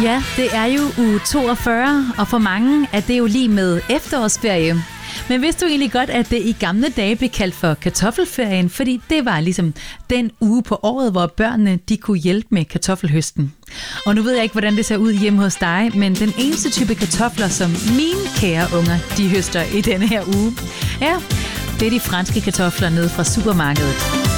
Ja, det er jo uge 42, og for mange er det jo lige med efterårsferie. Men vidste du egentlig godt, at det i gamle dage blev kaldt for kartoffelferien, fordi det var ligesom den uge på året, hvor børnene de kunne hjælpe med kartoffelhøsten. Og nu ved jeg ikke, hvordan det ser ud hjemme hos dig, men den eneste type kartofler, som mine kære unger, de høster i denne her uge, ja, det er de franske kartofler nede fra supermarkedet.